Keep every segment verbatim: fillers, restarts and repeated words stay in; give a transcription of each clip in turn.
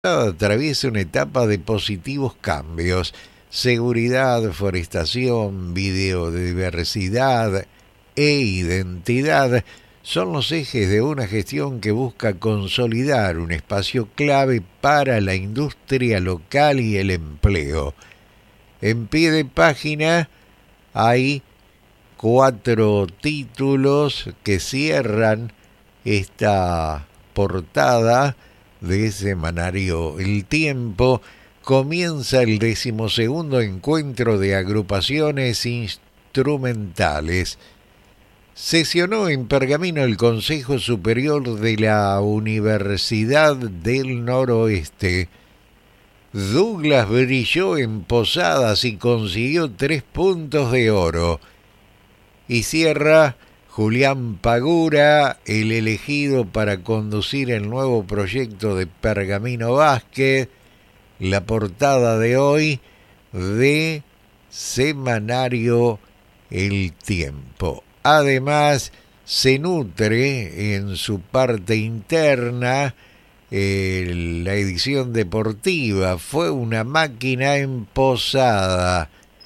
atraviesa una etapa de positivos cambios. Seguridad, forestación, biodiversidad e identidad son los ejes de una gestión que busca consolidar un espacio clave para la industria local y el empleo. En pie de página hay cuatro títulos que cierran esta portada de semanario El Tiempo. Comienza el decimosegundo encuentro de agrupaciones instrumentales. Sesionó en Pergamino el Consejo Superior de la Universidad del Noroeste. Douglas brilló en Posadas y consiguió tres puntos de oro. Y cierra Julián Pagura, el elegido para conducir el nuevo proyecto de Pergamino Básquet, la portada de hoy de Semanario El Tiempo. Además, se nutre en su parte interna eh, la edición deportiva. Fue una máquina en Posada.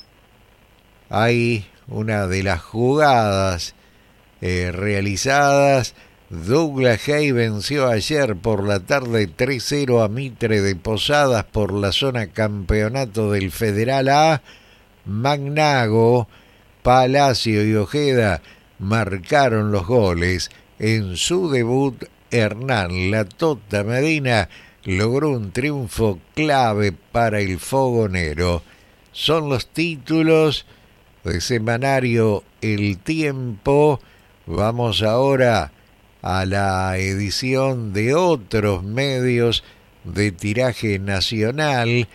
Hay una de las jugadas eh, realizadas. Douglas Haig venció ayer por la tarde tres cero a Mitre de Posadas por la zona campeonato del Federal A. Magnago, Palacio y Ojeda marcaron los goles. En su debut, Hernán La Tota Medina logró un triunfo clave para el fogonero. Son los títulos de semanario El Tiempo. Vamos ahora a la edición de otros medios de tiraje nacional.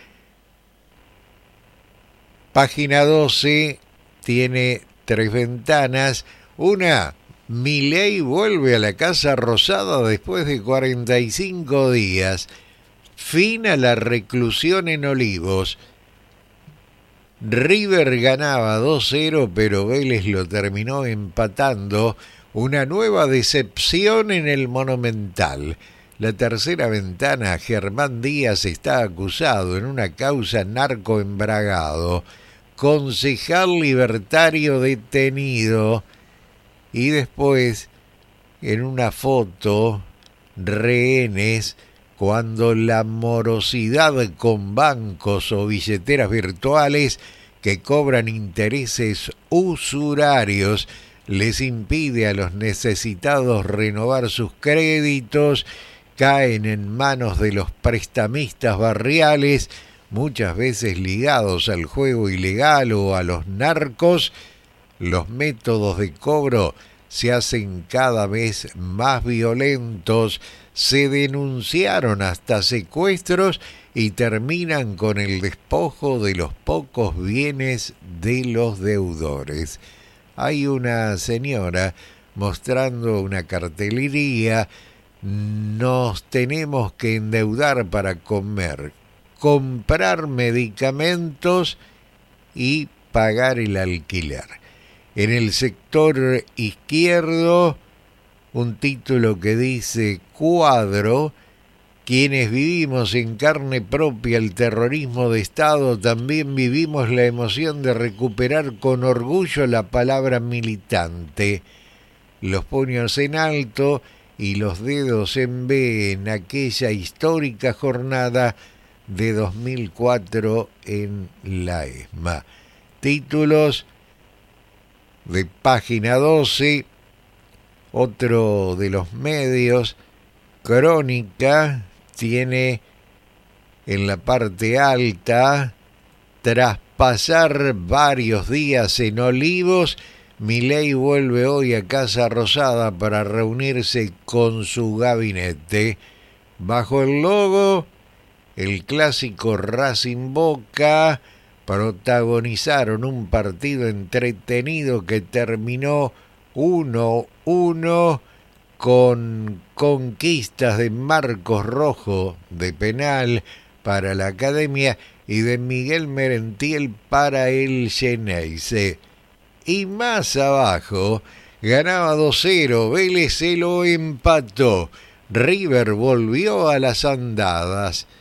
Página doce tiene tres ventanas. Una, Milei vuelve a la Casa Rosada después de cuarenta y cinco días. Fin a la reclusión en Olivos. River ganaba dos cero, pero Vélez lo terminó empatando. Una nueva decepción en el Monumental. La tercera ventana, Germán Díaz está acusado en una causa narcoembragado. Concejal libertario detenido. Y después, en una foto, rehenes, cuando la morosidad con bancos o billeteras virtuales que cobran intereses usurarios les impide a los necesitados renovar sus créditos, caen en manos de los prestamistas barriales, muchas veces ligados al juego ilegal o a los narcos. Los métodos de cobro se hacen cada vez más violentos, se denunciaron hasta secuestros y terminan con el despojo de los pocos bienes de los deudores. Hay una señora mostrando una cartelería: nos tenemos que endeudar para comer, comprar medicamentos y pagar el alquiler. En el sector izquierdo, un título que dice Cuadro: quienes vivimos en carne propia el terrorismo de Estado, también vivimos la emoción de recuperar con orgullo la palabra militante. Los puños en alto y los dedos en B en aquella histórica jornada de dos mil cuatro en la ESMA. Títulos de página doce. Otro de los medios, Crónica, tiene en la parte alta: tras pasar varios días en Olivos, Milei vuelve hoy a Casa Rosada para reunirse con su gabinete. Bajo el logo, el clásico Racing Boca protagonizaron un partido entretenido que terminó uno uno con conquistas de Marcos Rojo de penal para la Academia y de Miguel Merentiel para el Xeneize. Y más abajo, ganaba dos cero, Vélez se lo empató. River volvió a las andadas.